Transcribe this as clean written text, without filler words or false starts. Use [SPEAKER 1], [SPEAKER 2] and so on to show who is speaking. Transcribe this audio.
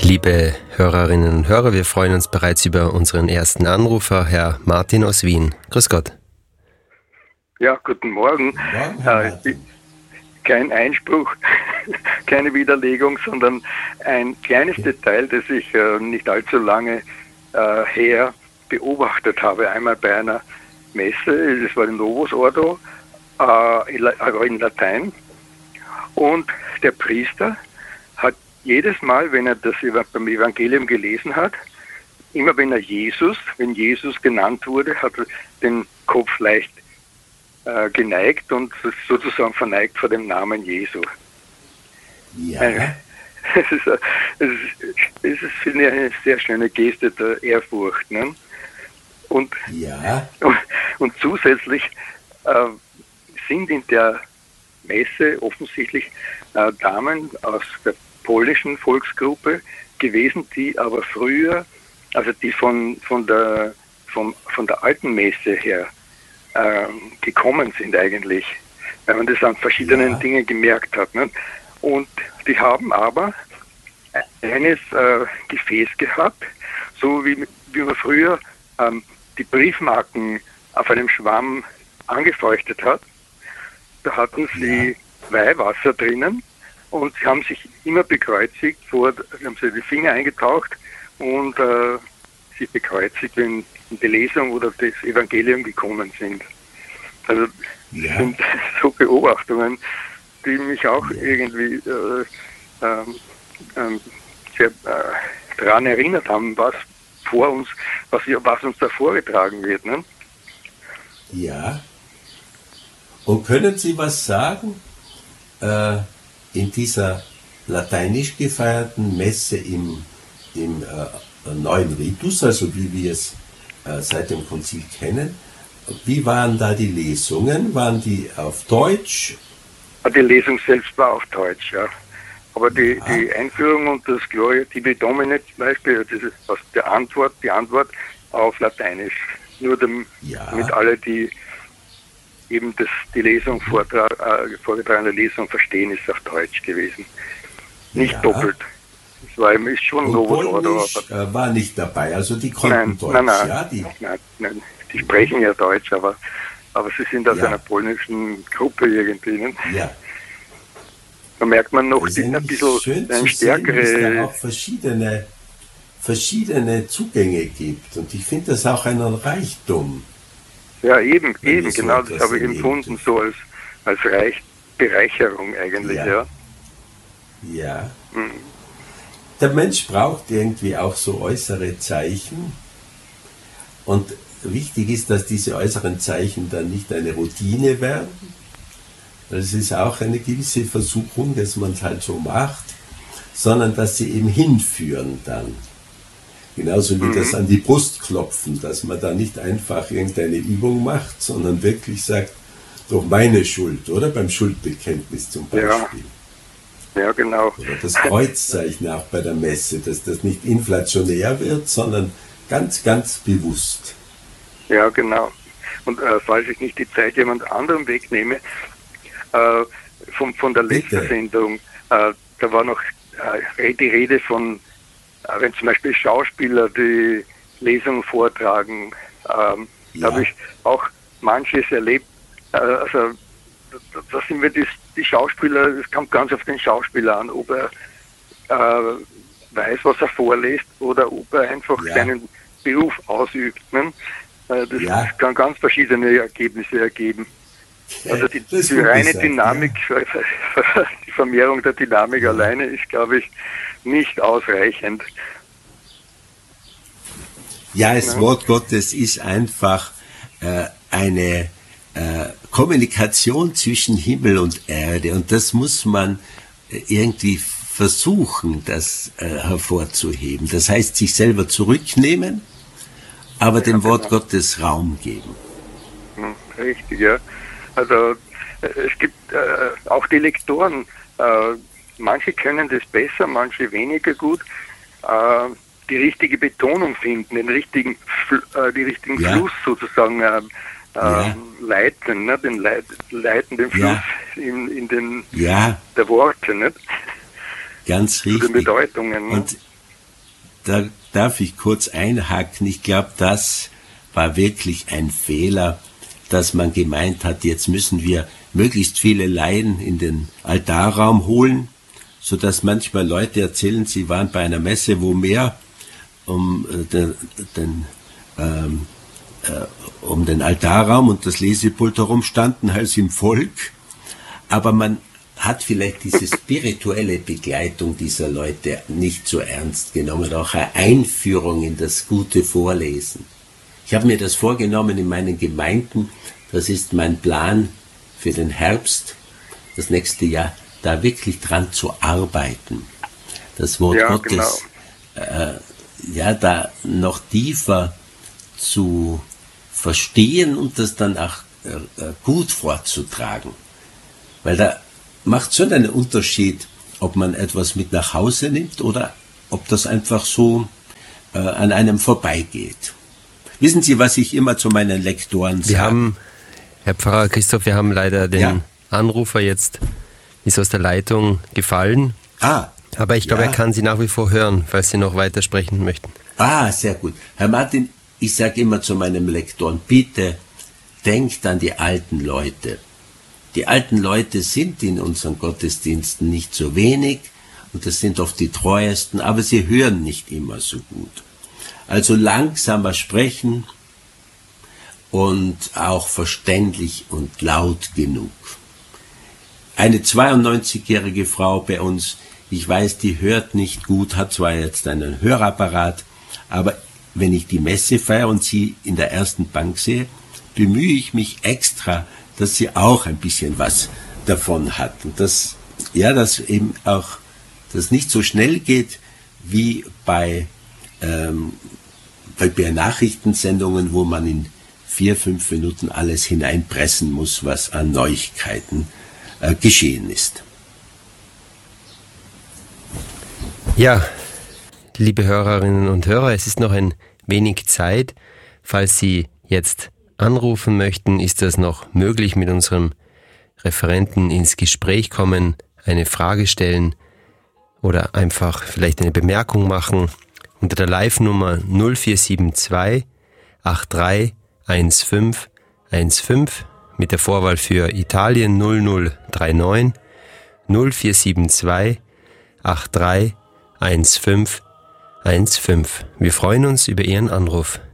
[SPEAKER 1] Liebe Hörerinnen und Hörer, wir freuen uns bereits über unseren ersten Anrufer, Herr Martin aus Wien. Grüß Gott.
[SPEAKER 2] Ja, guten Morgen. Kein Einspruch, keine Widerlegung, sondern ein kleines Detail, das ich nicht allzu lange her beobachtet habe. Einmal bei einer Messe, das war in Novus Ordo, in Latein. Und der Priester hat jedes Mal, wenn er das beim Evangelium gelesen hat, immer wenn Jesus genannt wurde, hat er den Kopf leicht geneigt und sozusagen verneigt vor dem Namen Jesu.
[SPEAKER 1] Ja.
[SPEAKER 2] Es ist eine sehr schöne Geste der Ehrfurcht. Ne? Und zusätzlich sind in der Messe offensichtlich Damen aus der polnischen Volksgruppe gewesen, die aber früher, also die von der alten Messe her gekommen sind eigentlich, weil man das an verschiedenen Dingen gemerkt hat. Ne? Und die haben aber eines Gefäß gehabt, so wie man früher die Briefmarken auf einem Schwamm angefeuchtet hat. Da hatten sie Weihwasser drinnen und sie haben sich immer bekreuzigt, haben sie die Finger eingetaucht und sich bekreuzigt, wenn die Lesung oder das Evangelium gekommen sind. Also das sind so Beobachtungen, die mich auch irgendwie sehr daran erinnert haben, was uns da vorgetragen wird. Ne?
[SPEAKER 3] Ja. Und können Sie was sagen in dieser lateinisch gefeierten Messe im neuen Ritus, also wie wir es seit dem Konzil kennen? Wie waren da die Lesungen? Waren die auf Deutsch?
[SPEAKER 2] Die Lesung selbst war auf Deutsch, ja. Aber die Einführung und das Gloria Tibi Domine zum Beispiel, das ist die Antwort auf Lateinisch. Nur damit alle, die eben die Lesung vorgetragene Lesung verstehen, ist auf Deutsch gewesen. Nicht doppelt. Das ist schon Novus Ordo.
[SPEAKER 3] War nicht dabei, also die konnten Deutsch.
[SPEAKER 2] Nein, die sprechen ja Deutsch, aber sie sind aus einer polnischen Gruppe irgendwie. Ne?
[SPEAKER 3] Ja.
[SPEAKER 2] Da merkt man noch ein bisschen eine stärkere...
[SPEAKER 3] Dass es da auch verschiedene Zugänge gibt. Und ich finde das auch einen Reichtum.
[SPEAKER 2] Ja, eben, genau, das habe ich empfunden, so als Bereicherung eigentlich, ja.
[SPEAKER 3] Ja. Mhm. Der Mensch braucht irgendwie auch so äußere Zeichen. Und wichtig ist, dass diese äußeren Zeichen dann nicht eine Routine werden. Das ist auch eine gewisse Versuchung, dass man es halt so macht, sondern dass sie eben hinführen dann. Genauso wie das an die Brust klopfen, dass man da nicht einfach irgendeine Übung macht, sondern wirklich sagt, durch meine Schuld, oder? Beim Schuldbekenntnis zum Beispiel.
[SPEAKER 2] Ja, genau.
[SPEAKER 3] Oder das Kreuzzeichen auch bei der Messe, dass das nicht inflationär wird, sondern ganz, ganz bewusst.
[SPEAKER 2] Ja, genau. Und falls ich nicht die Zeit jemand anderem wegnehme, von der letzten Sendung, da war noch die Rede von, wenn zum Beispiel Schauspieler die Lesung vortragen, da habe ich auch manches erlebt. Also da sind wir die Schauspieler, es kommt ganz auf den Schauspieler an, ob er weiß, was er vorliest oder ob er einfach seinen Beruf ausübt. Ne? Das kann ganz verschiedene Ergebnisse ergeben. Also die reine Dynamik, die Vermehrung der Dynamik alleine ist, glaube ich, nicht ausreichend.
[SPEAKER 3] Ja, das Wort Gottes ist einfach eine Kommunikation zwischen Himmel und Erde, und das muss man irgendwie versuchen, das hervorzuheben. Das heißt, sich selber zurücknehmen, aber dem Wort Gottes Raum geben.
[SPEAKER 2] Richtig, ja. Also es gibt auch die Lektoren, manche können das besser, manche weniger gut, die richtige Betonung finden, die richtigen Fluss sozusagen leiten, ne? Den leitenden Fluss in den der Worte, nicht?
[SPEAKER 3] Ganz richtig.
[SPEAKER 2] Zu den Bedeutungen.
[SPEAKER 3] Und da darf ich kurz einhaken. Ich glaube, das war wirklich ein Fehler, dass man gemeint hat, jetzt müssen wir möglichst viele Laien in den Altarraum holen, sodass manchmal Leute erzählen, sie waren bei einer Messe, wo mehr um den Altarraum und das Lesepult herum standen als im Volk. Aber man hat vielleicht diese spirituelle Begleitung dieser Leute nicht so ernst genommen, auch eine Einführung in das gute Vorlesen. Ich habe mir das vorgenommen in meinen Gemeinden, das ist mein Plan für den Herbst, das nächste Jahr, da wirklich dran zu arbeiten. Das Wort Gottes, da noch tiefer zu verstehen und das dann auch gut vorzutragen. Weil da macht schon einen Unterschied, ob man etwas mit nach Hause nimmt oder ob das einfach so an einem vorbeigeht. Wissen Sie, was ich immer zu meinen Lektoren sage?
[SPEAKER 1] Herr Pfarrer Christoph, wir haben leider den Anrufer jetzt, ist aus der Leitung gefallen. Aber ich glaube, er kann Sie nach wie vor hören, falls Sie noch weitersprechen möchten.
[SPEAKER 3] Sehr gut. Herr Martin, ich sage immer zu meinem Lektoren, bitte denkt an die alten Leute. Die alten Leute sind in unseren Gottesdiensten nicht so wenig und das sind oft die treuesten, aber sie hören nicht immer so gut. Also langsamer sprechen und auch verständlich und laut genug. Eine 92-jährige Frau bei uns, ich weiß, die hört nicht gut, hat zwar jetzt einen Hörapparat, aber wenn ich die Messe feiere und sie in der ersten Bank sehe, bemühe ich mich extra, dass sie auch ein bisschen was davon hat. Und dass eben auch das nicht so schnell geht wie bei Nachrichtensendungen, wo man in 4-5 Minuten alles hineinpressen muss, was an Neuigkeiten geschehen ist.
[SPEAKER 1] Ja, liebe Hörerinnen und Hörer, es ist noch ein wenig Zeit. Falls Sie jetzt anrufen möchten, ist das noch möglich, mit unserem Referenten ins Gespräch kommen, eine Frage stellen oder einfach vielleicht eine Bemerkung machen unter der Live-Nummer 0472 83 15 mit der Vorwahl für Italien 0039 0472 83 15 15. Wir freuen uns über Ihren Anruf.